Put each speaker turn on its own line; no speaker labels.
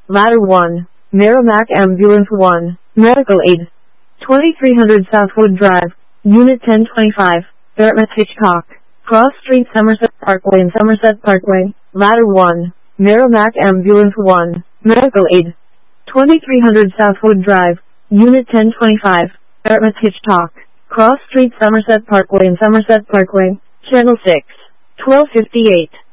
Ladder 1, Merrimack Ambulance 1, Medical Aid. 2300 Southwood Drive, Unit 1025, Dartmouth Hitchcock, Cross Street Somerset Parkway and Somerset Parkway. Ladder 1, Merrimack Ambulance 1, Medical Aid. 2300 Southwood Drive, Unit 1025, Dartmouth Hitchcock, Cross Street Somerset Parkway and Somerset Parkway. Channel 6, 1258.